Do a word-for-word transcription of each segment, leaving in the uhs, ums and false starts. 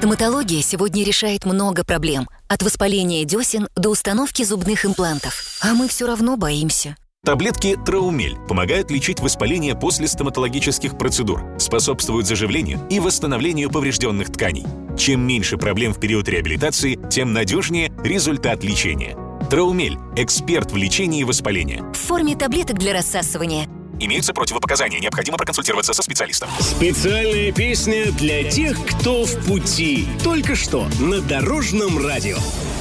Стоматология сегодня решает много проблем. От воспаления десен до установки зубных имплантов. А мы все равно боимся. Таблетки Траумель помогают лечить воспаление после стоматологических процедур, способствуют заживлению и восстановлению поврежденных тканей. Чем меньше проблем в период реабилитации, тем надежнее результат лечения. Траумель – эксперт в лечении воспаления. В форме таблеток для рассасывания. Имеются противопоказания, необходимо проконсультироваться со специалистом. Специальная песня для тех, кто в пути. Только что на Дорожном радио.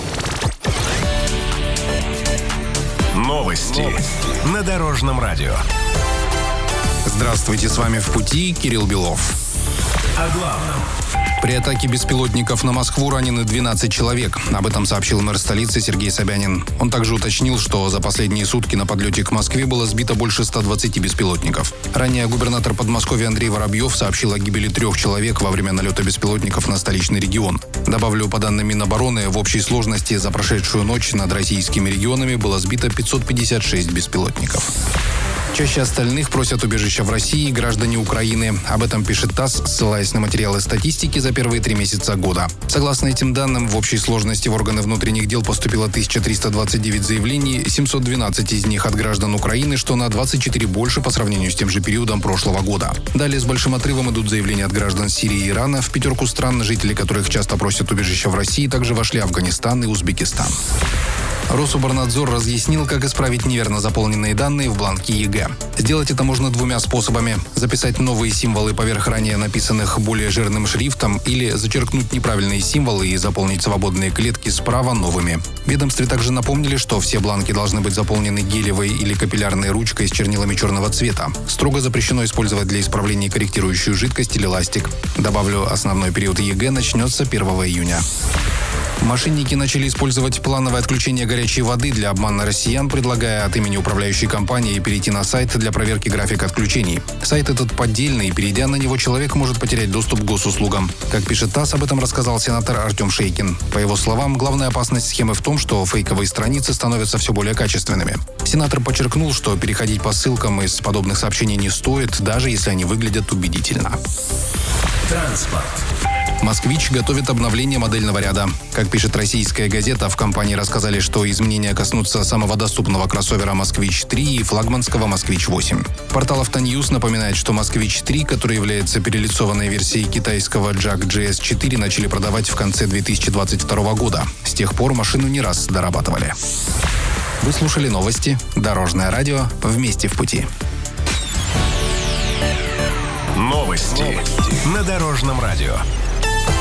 Новости, Новости на Дорожном радио. Здравствуйте, с вами «В пути» Кирилл Белов. О главном. При атаке беспилотников на Москву ранены двенадцать человек. Об этом сообщил мэр столицы Сергей Собянин. Он также уточнил, что за последние сутки на подлете к Москве было сбито больше ста двадцати беспилотников. Ранее губернатор Подмосковья Андрей Воробьев сообщил о гибели трех человек во время налета беспилотников на столичный регион. Добавлю, по данным Минобороны, в общей сложности за прошедшую ночь над российскими регионами было сбито пятьсот пятьдесят шесть беспилотников. Чаще остальных просят убежища в России граждане Украины. Об этом пишет ТАСС, ссылаясь на материалы статистики за первые три месяца года. Согласно этим данным, в общей сложности в органы внутренних дел поступило тысяча триста двадцать девять заявлений, семьсот двенадцать из них от граждан Украины, что на двадцать четыре больше по сравнению с тем же периодом прошлого года. Далее с большим отрывом идут заявления от граждан Сирии и Ирана. В пятерку стран, жители которых часто просят убежища в России, также вошли Афганистан и Узбекистан. Рособорнадзор разъяснил, как исправить неверно заполненные данные в бланке ЕГЭ. Сделать это можно двумя способами. Записать новые символы поверх ранее написанных более жирным шрифтом или зачеркнуть неправильные символы и заполнить свободные клетки справа новыми. В ведомстве также напомнили, что все бланки должны быть заполнены гелевой или капиллярной ручкой с чернилами черного цвета. Строго запрещено использовать для исправления корректирующую жидкость или ластик. Добавлю, основной период ЕГЭ начнется первого июня. Мошенники начали использовать плановое отключение горячей воды для обмана россиян, предлагая от имени управляющей компании перейти на сайт для проверки графика отключений. Сайт этот поддельный, и перейдя на него, человек может потерять доступ к госуслугам. Как пишет ТАСС, об этом рассказал сенатор Артем Шейкин. По его словам, главная опасность схемы в том, что фейковые страницы становятся все более качественными. Сенатор подчеркнул, что переходить по ссылкам из подобных сообщений не стоит, даже если они выглядят убедительно. Транспорт. «Москвич» готовит обновление модельного ряда. Как пишет «Российская газета», в компании рассказали, что изменения коснутся самого доступного кроссовера «Москвич три» и флагманского «Москвич восемь». Портал «Автоньюз» напоминает, что «Москвич три», который является перелицованной версией китайского джак джи эс четыре, начали продавать в конце две тысячи двадцать второго года. С тех пор машину не раз дорабатывали. Вы слушали новости. Дорожное радио. Вместе в пути. Новости на Дорожном радио.